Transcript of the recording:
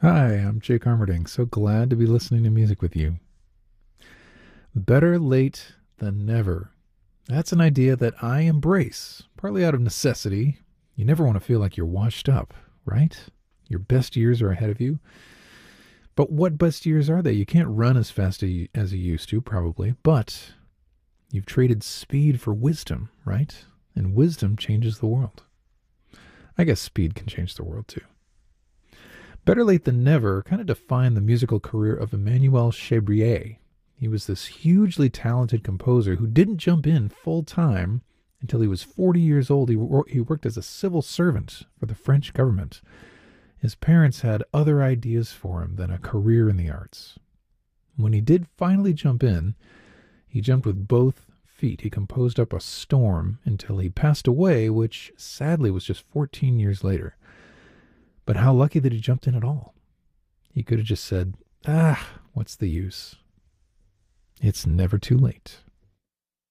Hi, I'm Jake Armerding. So glad to be listening to music with you. Better late than never. That's an idea that I embrace, partly out of necessity. You never want to feel like you're washed up, right? Your best years are ahead of you. But what best years are they? You can't run as fast as you used to, probably, but you've traded speed for wisdom, right? And wisdom changes the world. I guess speed can change the world too. Better Late Than Never kind of defined the musical career of Emmanuel Chabrier. He was this hugely talented composer who didn't jump in full time until he was 40 years old. He worked as a civil servant for the French government. His parents had other ideas for him than a career in the arts. When he did finally jump in, he jumped with both feet. He composed up a storm until he passed away, which sadly was just 14 years later. But how lucky that he jumped in at all. He could have just said, what's the use? It's never too late.